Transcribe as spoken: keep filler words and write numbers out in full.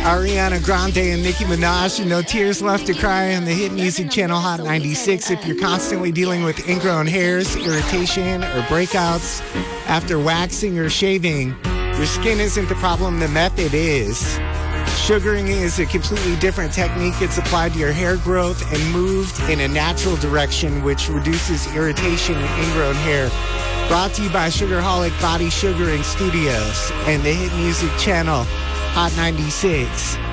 Ariana Grande and Nicki Minaj, and No Tears Left to Cry on the Hit Music Channel Hot ninety-six. If you're constantly dealing with ingrown hairs, irritation, or breakouts after waxing or shaving, your skin isn't the problem, the method is. Sugaring is a completely different technique. It's applied to your hair growth and moved in a natural direction, which reduces irritation and ingrown hair. Brought to you by Sugarholic Body Sugaring Studios and the Hit Music Channel Hot ninety-six.